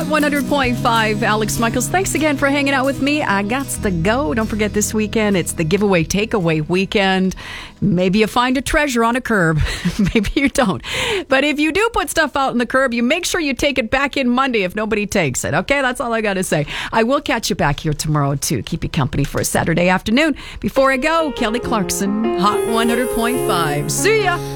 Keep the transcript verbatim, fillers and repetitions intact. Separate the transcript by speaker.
Speaker 1: Hot one hundred point five, Alex Michaels. Thanks again for hanging out with me. I got to go. Don't forget this weekend, it's the giveaway takeaway weekend. Maybe you find a treasure on a curb. Maybe you don't. But if you do put stuff out on the curb, you make sure you take it back in Monday if nobody takes it. Okay, that's all I got to say. I will catch you back here tomorrow, too. Keep you company for a Saturday afternoon. Before I go, Kelly Clarkson, Hot one hundred point five. See ya.